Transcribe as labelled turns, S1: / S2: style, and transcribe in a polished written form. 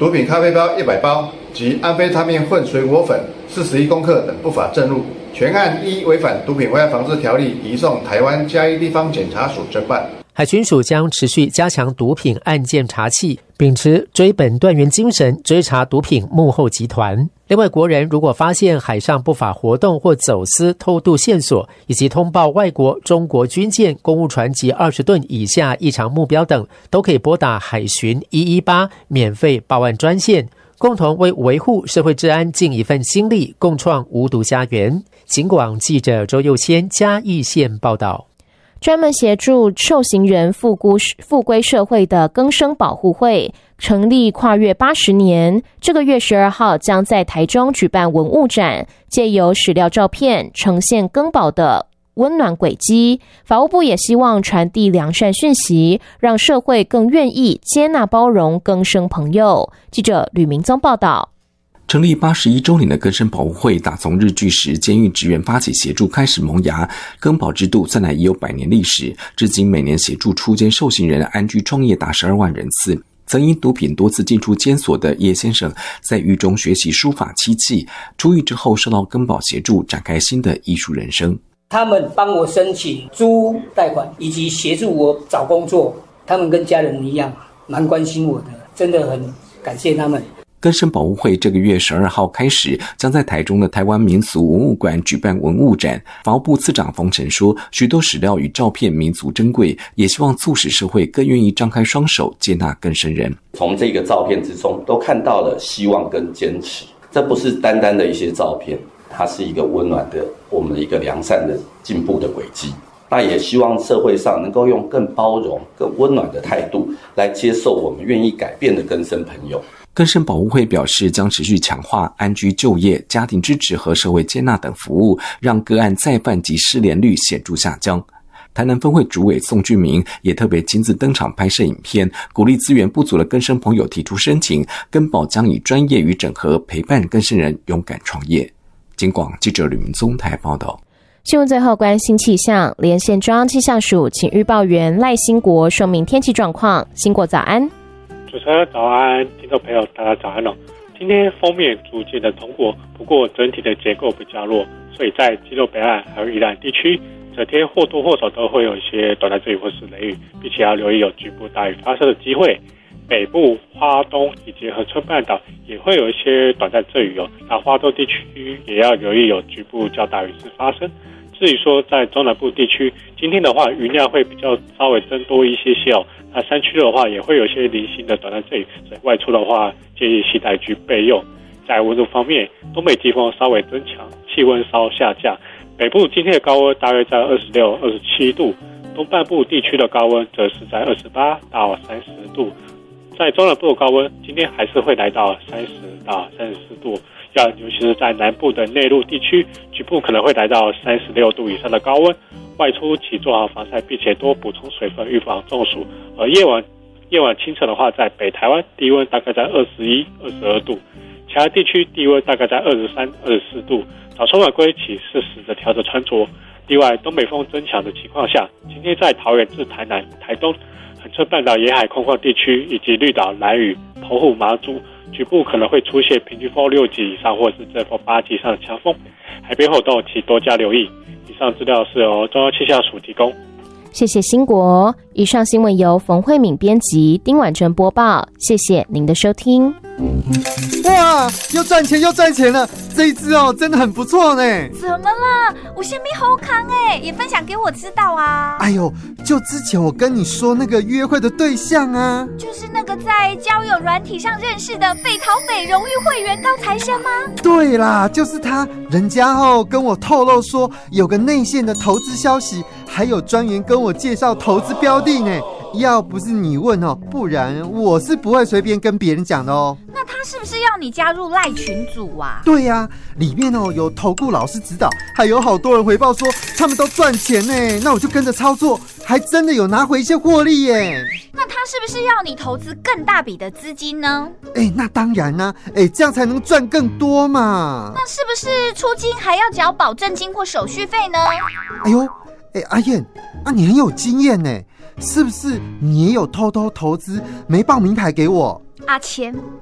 S1: 毒品咖啡包100包及安非他命混水果粉41公克等不法证物，全案依违反毒品危害防治条例移送台湾嘉义地方检察署侦办。
S2: 海巡署将持续加强毒品案件查缉，秉持追本断源精神，追查毒品幕后集团。另外，国人如果发现海上不法活动或走私偷渡线索，以及通报外国、中国军舰、公务船及20吨以下异常目标等，都可以拨打海巡118免费报案专线，共同为维护社会治安尽一份心力，共创无毒家园。警广记者周佑谦嘉义县报道。
S3: 专门协助受刑人复归社会的更生保护会成立跨越80年，这个月12号将在台中举办文物展，借由史料照片呈现更保的温暖轨迹。法务部也希望传递良善讯息，让社会更愿意接纳包容更生朋友。记者吕明宗报道。
S4: 成立81周年的更生保护会，打从日据时监狱职员发起协助开始萌芽，更保制度算来已有100年历史，至今每年协助出监受刑人安居创业达12万人次。曾因毒品多次进出监所的叶先生，在狱中学习书法漆器，出狱之后受到更保协助，展开新的艺术人生。
S5: 他们帮我申请租屋贷款，以及协助我找工作，他们跟家人一样，蛮关心我的，真的很感谢他们。
S4: 更生保护会这个月12号开始，将在台中的台湾民俗文物馆举办文物展。法务部次长冯晨说，许多史料与照片弥足珍贵，也希望促使社会更愿意张开双手接纳更生人。
S6: 从这个照片之中都看到了希望跟坚持，这不是单单的一些照片，它是一个温暖的我们的一个良善的进步的轨迹。那也希望社会上能够用更包容更温暖的态度来接受我们愿意改变的更生朋友。
S4: 更生保护会表示，将持续强化安居就业、家庭支持和社会接纳等服务，让个案再犯及失联率显著下降。台南分会主委宋俊明也特别亲自登场拍摄影片，鼓励资源不足的更生朋友提出申请，更保将以专业与整合陪伴更生人勇敢创业。警广记者吕明宗台报道。
S3: 新闻最后关心气象，连线中央气象署请预报员赖兴国说明天气状况。兴国早安。
S7: 主持人早安，听众朋友大家早安哦。今天锋面逐渐的通过，不过整体的结构比较弱，所以在基隆北岸还有宜兰地区，整天或多或少都会有一些短暂阵雨或是雷雨，并且要留意有局部大雨发生的机会。北部、花东以及恒春半岛也会有一些短暂阵雨哦，那花东地区也要留意有局部较大雨势发生。至于说在中南部地区，今天的话云量会比较稍微增多一些些哦。那山区的话也会有些零星的短暂阵雨，所以外出的话建议携带具备用。在温度方面，东北季风稍微增强，气温稍下降。北部今天的高温大约在26、27度，东半部地区的高温则是在28到30度。在中南部的高温今天还是会来到30到34度，尤其是在南部的内陆地区，局部可能会来到36度以上的高温。外出请做好防晒，并且多补充水分，预防中暑。而夜晚清晨的话，在北台湾低温大概在21、22度，其他地区低温大概在23、24度。早出晚归请适时的调整穿着。另外，东北风增强的情况下，今天在桃园至台南、台东、恒春半岛沿海空旷地区以及绿岛、兰屿、澎湖、马祖，局部可能会出现平均风6级以上或是阵风8级以上的强风，海边活动请多加留意。以上资料是由中央气象署提供。
S3: 谢谢兴国。以上新闻由冯慧敏编辑，丁婉珍播报。谢谢您的收听。
S8: 哇，又赚钱了！这一支真的很不错呢。
S9: 怎么了？我先没好康也分享给我知道啊。
S8: 哎呦，就之前我跟你说那个约会的对象啊，
S9: 就是那个在交友软体上认识的北桃北荣誉会员高材生吗？
S8: 对啦，就是他。人家跟我透露说有个内线的投资消息，还有专员跟我介绍投资标的呢。要不是你问不然我是不会随便跟别人讲的哦。
S9: 那他是不是要你加入赖群组啊？
S8: 对啊，里面有投顾老师指导，还有好多人回报说他们都赚钱呢。那我就跟着操作，还真的有拿回一些获利耶。
S9: 那他是不是要你投资更大笔的资金呢？
S8: 那当然啦，这样才能赚更多嘛。
S9: 那是不是出金还要缴保证金或手续费呢？
S8: 哎呦，阿燕你很有经验呢，是不是你也有偷偷投资没报名牌给我？
S9: 阿钱，